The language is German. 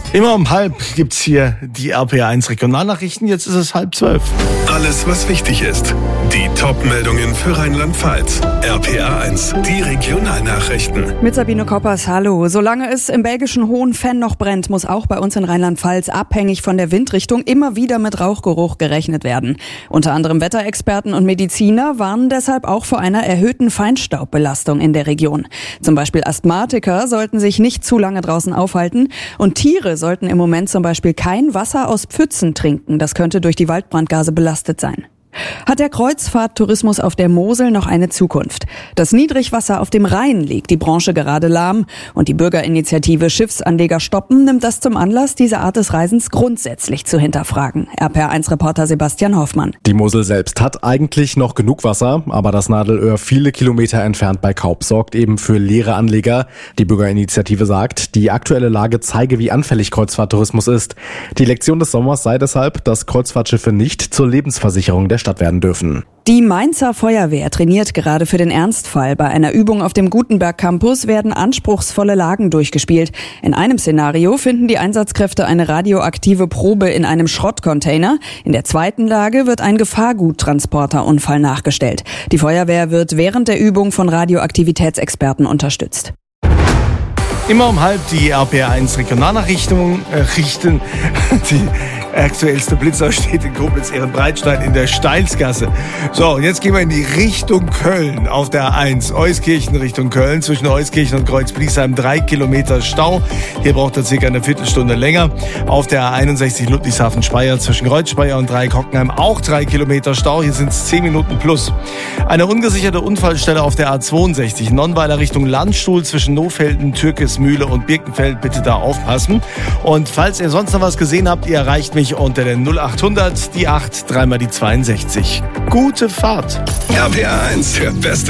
Immer um 11:30 gibt's hier die RPA1 Regionalnachrichten. Jetzt ist es 11:30. Alles, was wichtig ist. Die Top-Meldungen für Rheinland-Pfalz. RPA1, die Regionalnachrichten. Mit Sabine Koppers, hallo. Solange es im belgischen Hohenfenn noch brennt, muss auch bei uns in Rheinland-Pfalz abhängig von der Windrichtung immer wieder mit Rauchgeruch gerechnet werden. Unter anderem Wetterexperten und Mediziner warnen deshalb auch vor einer erhöhten Feinstaubbelastung in der Region. Zum Beispiel Asthmatiker sollten sich nicht zu lange draußen aufhalten und Tiere sollten im Moment zum Beispiel kein Wasser aus Pfützen trinken. Das könnte durch die Waldbrandgase belastet sein. Hat der Kreuzfahrttourismus auf der Mosel noch eine Zukunft? Das Niedrigwasser auf dem Rhein legt die Branche gerade lahm und die Bürgerinitiative Schiffsanleger stoppen nimmt das zum Anlass, diese Art des Reisens grundsätzlich zu hinterfragen. RPA1-Reporter Sebastian Hoffmann. Die Mosel selbst hat eigentlich noch genug Wasser, aber das Nadelöhr viele Kilometer entfernt bei Kaup sorgt eben für leere Anleger. Die Bürgerinitiative sagt, die aktuelle Lage zeige, wie anfällig Kreuzfahrttourismus ist. Die Lektion des Sommers sei deshalb, dass Kreuzfahrtschiffe nicht zur Lebensversicherung der Stadt werden dürfen. Die Mainzer Feuerwehr trainiert gerade für den Ernstfall. Bei einer Übung auf dem Gutenberg Campus werden anspruchsvolle Lagen durchgespielt. In einem Szenario finden die Einsatzkräfte eine radioaktive Probe in einem Schrottcontainer. In der zweiten Lage wird ein Gefahrguttransporterunfall nachgestellt. Die Feuerwehr wird während der Übung von Radioaktivitätsexperten unterstützt. Immer um 11:30 die RPA1 Regionalnachrichten. Die aktuellste Blitzaussteht in Koblenz-Ehrenbreitstein in der Steilsgasse. So, und jetzt gehen wir in die Richtung Köln auf der A1. Euskirchen Richtung Köln. Zwischen Euskirchen und Kreuz-Bliesheim 3 Kilometer Stau. Hier braucht er circa eine Viertelstunde länger. Auf der A61 Ludwigshafen-Speyer zwischen Kreuzspeyer und Dreieck-Hockenheim auch 3 Kilometer Stau. Hier sind es 10 Minuten plus. Eine ungesicherte Unfallstelle auf der A62 Nonnweiler Richtung Landstuhl zwischen Nofelden, Türkismühle und Birkenfeld. Bitte da aufpassen. Und falls ihr sonst noch was gesehen habt, ihr erreicht mich unter der 0800 die 8 3 mal die 62. Gute Fahrt. RPA1, der beste